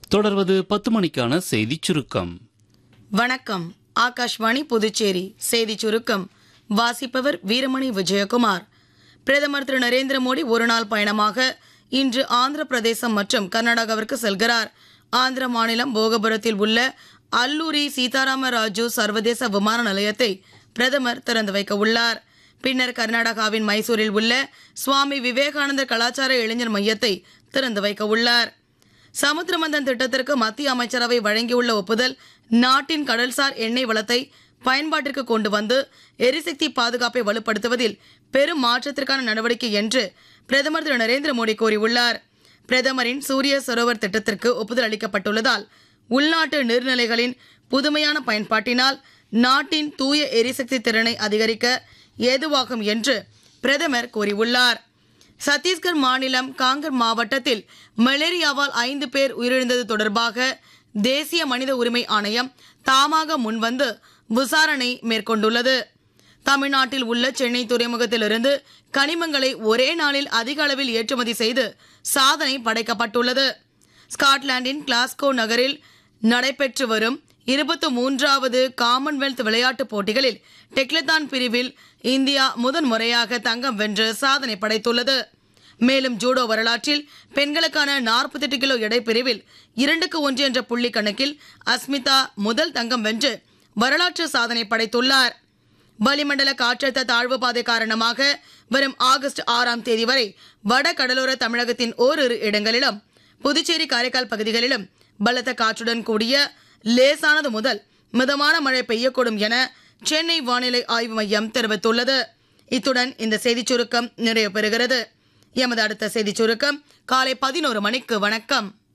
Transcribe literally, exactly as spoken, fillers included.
தொடர்வது பத்து மணிக்கான செய்திச் சுருக்கம். வணக்கம். ஆகாஷ்வாணி புதுச்சேரி செய்திச் சுருக்கம் வாசிப்பவர் வீரமணி விஜயகுமார். பிரதமர் திரு நரேந்திர மோடி ஒருநாள் பயணமாக இன்று ஆந்திர பிரதேசம் மற்றும் கர்நாடகாவிற்கு செல்கிறார். ஆந்திர மாநிலம் போகபுரத்தில் உள்ள அல்லூரி சீதாராம ராஜு சர்வதேச விமான நிலையத்தை பிரதமர் திறந்து வைக்க உள்ளார். பின்னர் கர்நாடகாவின் மைசூரில் உள்ள சுவாமி விவேகானந்தர் கலாச்சார இளைஞர் மையத்தை திறந்து வைக்க உள்ளார். சமுத்திரமந்தன் திட்டத்திற்கு மத்திய அமைச்சரவை வழங்கியுள்ள ஒப்புதல் நாட்டின் கடல்சார் எண்ணெய் வளத்தை பயன்பாட்டிற்கு கொண்டு வந்து எரிசக்தி பாதுகாப்பை வலுப்படுத்துவதில் பெரும் மாற்றத்திற்கான நடவடிக்கை என்று பிரதமர் திரு நரேந்திர மோடி கூறியுள்ளார். பிரதமரின் சூரிய சரோவர் திட்டத்திற்கு ஒப்புதல் அளிக்கப்பட்டுள்ளதால் உள்நாட்டு நீர்நிலைகளின் புதுமையான பயன்பாட்டினால் நாட்டின் தூய எரிசக்தி திறனை அதிகரிக்க ஏதுவாகும் என்று பிரதமர் கூறியுள்ளார். சத்தீஸ்கர் மாநிலம் காங்கர் மாவட்டத்தில் மலேரியாவால் ஐந்து பேர் உயிரிழந்தது தொடர்பாக தேசிய மனித உரிமை ஆணையம் தாமாக முன்வந்து விசாரணை மேற்கொண்டுள்ளது. தமிழ்நாட்டில் உள்ள சென்னை துறைமுகத்திலிருந்து கனிமங்களை ஒரே நாளில் அதிக அளவில் ஏற்றுமதி செய்து சாதனை படைக்கப்பட்டுள்ளது. ஸ்காட்லாந்தின் கிளாஸ்கோ நகரில் நடைபெற்று வரும் இருபத்தி மூன்றாவது காமன்வெல்த் விளையாட்டுப் போட்டிகளில் டெக்லத்தான் பிரிவில் இந்தியா முதன் முறையாக தங்கம் வென்று சாதனை படைத்துள்ளது. மேலும் ஜூடோ வரலாற்றில் பெண்களுக்கான நாற்பத்தி எட்டு கிலோ எடை பிரிவில் இரண்டுக்கு ஒன்று என்ற புள்ளி கணக்கில் அஸ்மிதா முதல் தங்கம் வென்று வரலாற்று சாதனை படைத்துள்ளார். வளிமண்டல காற்றழுத்த தாழ்வு பாதை காரணமாக வரும் ஆகஸ்ட் ஆறாம் தேதி வரை வட கடலோர தமிழகத்தின் ஓரிரு இடங்களிலும் புதுச்சேரி காரைக்கால் பகுதிகளிலும் பலத்த காற்றுடன் கூடிய லேசானது முதல் மிதமான மழை பெய்யக்கூடும் என சென்னை வானிலை ஆய்வு மையம் தெரிவித்துள்ளது. இத்துடன் இந்த செய்திச் சுருக்கம் நிறைவு பெறுகிறது. எமது அடுத்த செய்திச் சுருக்கம் காலை பதினோரு மணிக்கு. வணக்கம்.